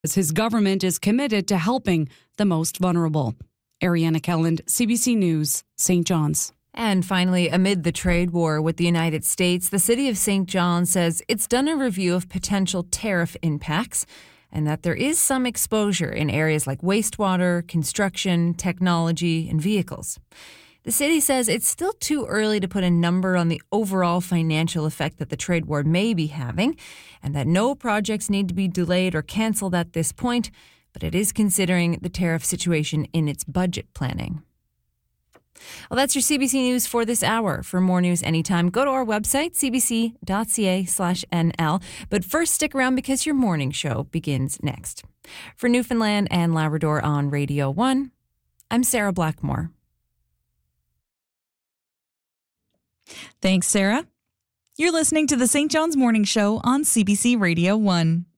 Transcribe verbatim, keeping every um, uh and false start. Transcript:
His government is committed to helping the most vulnerable. Ariana Kelland, C B C News, Saint John's. And finally, amid the trade war with the United States, the city of Saint John says it's done a review of potential tariff impacts and that there is some exposure in areas like wastewater, construction, technology, and vehicles. The city says it's still too early to put a number on the overall financial effect that the trade war may be having, and that no projects need to be delayed or canceled at this point, but it is considering the tariff situation in its budget planning. Well, that's your C B C News for this hour. For more news anytime, go to our website, cbc.ca slash NL. But first, stick around because your morning show begins next. For Newfoundland and Labrador on Radio one, I'm Sarah Blackmore. Thanks, Sarah. You're listening to the Saint John's Morning Show on C B C Radio one.